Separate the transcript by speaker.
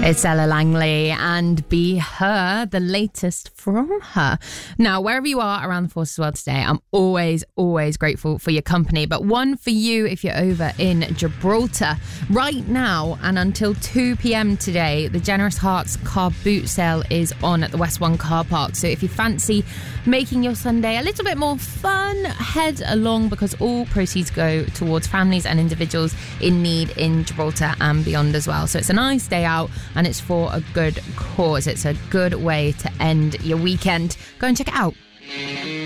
Speaker 1: It's Ella Langley and Be Her, the latest from her. Now, wherever you are around the Forces world today, I'm always grateful for your company. But one for you if you're over in Gibraltar. Right now and until 2 p.m. today, the Generous Hearts car boot sale is on at the West One car park. So if you fancy making your Sunday a little bit more fun, head along, because all proceeds go towards families and individuals in need in Gibraltar and beyond as well. So it's a nice day out and it's for a good cause. It's a good way to end your weekend. Go and check it out.